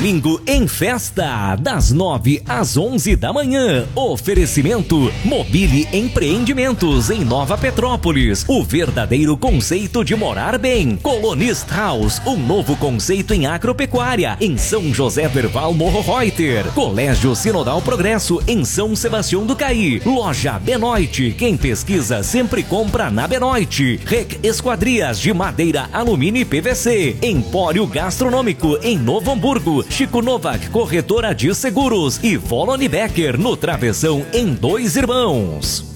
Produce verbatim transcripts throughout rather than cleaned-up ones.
domingo em festa, das nove às onze da manhã. Oferecimento Mobile Empreendimentos em Nova Petrópolis. O verdadeiro conceito de morar bem. Colonist House, um novo conceito em agropecuária em São José do Herval Morro Reuter. Colégio Sinodal Progresso em São Sebastião do Caí. Loja Benoit, quem pesquisa sempre compra na Benoit. Rec Esquadrias de madeira, alumínio e P V C. Empório Gastronômico em Novo Hamburgo. Chico Novak, corretora de seguros. E Volone Becker no Travessão em Dois Irmãos.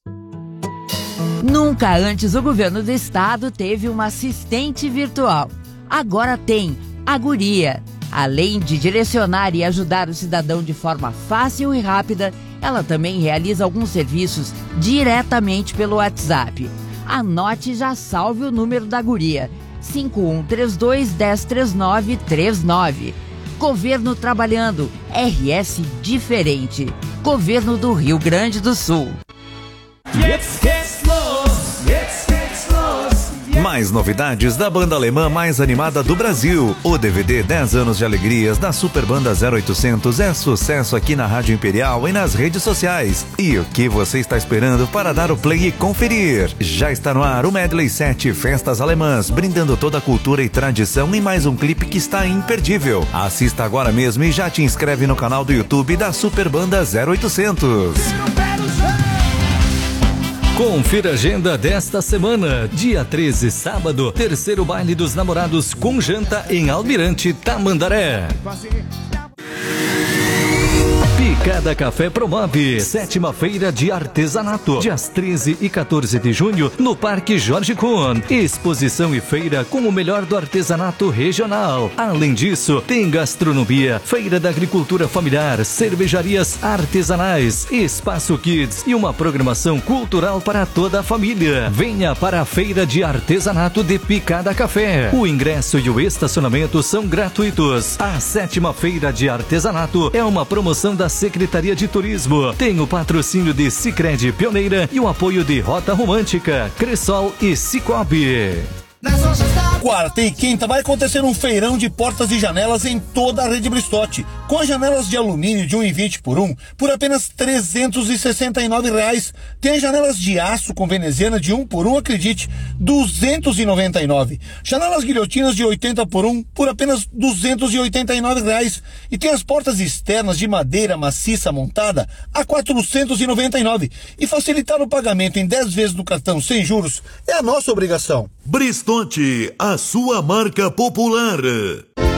Nunca antes o governo do estado teve uma assistente virtual. Agora tem a Guria. Além de direcionar e ajudar o cidadão de forma fácil e rápida, ela também realiza alguns serviços diretamente pelo WhatsApp. Anote e já salve o número da Guria: cinco um três dois, um zero três nove três nove. Governo trabalhando, R S diferente. Governo do Rio Grande do Sul. Jetzt geht's los, jetzt geht's los. Mais novidades da banda alemã mais animada do Brasil. O D V D dez anos de alegrias da Super Banda zero oitocentos é sucesso aqui na Rádio Imperial e nas redes sociais. E o que você está esperando para dar o play e conferir? Já está no ar o Medley sete Festas Alemãs, brindando toda a cultura e tradição em mais um clipe que está imperdível. Assista agora mesmo e já te inscreve no canal do YouTube da Super Banda zero oitocentos. Confira a agenda desta semana. Dia treze, sábado, terceiro baile dos namorados com janta em Almirante Tamandaré. Picada Café promove sétima feira de artesanato, dias treze e quatorze de junho, no Parque Jorge Kuhn. Exposição e feira com o melhor do artesanato regional. Além disso, tem gastronomia, feira da agricultura familiar, cervejarias artesanais, espaço kids e uma programação cultural para toda a família. Venha para a feira de artesanato de Picada Café. O ingresso e o estacionamento são gratuitos. A sétima feira de artesanato é uma promoção da Secretaria de Turismo. Tem o patrocínio de Sicredi Pioneira e o apoio de Rota Romântica, Cressol e Cicobi. Quarta e quinta vai acontecer um feirão de portas e janelas em toda a rede Bristotti, com as janelas de alumínio de um e vinte por um por apenas trezentos e sessenta e nove reais. Tem janelas de aço com veneziana de um por um, acredite, duzentos e noventa e nove. Janelas guilhotinas de oitenta por um por apenas duzentos e oitenta e nove reais. E tem as portas externas de madeira maciça montada a quatrocentos e noventa e nove. E facilitar o pagamento em dez vezes do cartão sem juros é a nossa obrigação. Bristotti, a sua marca popular.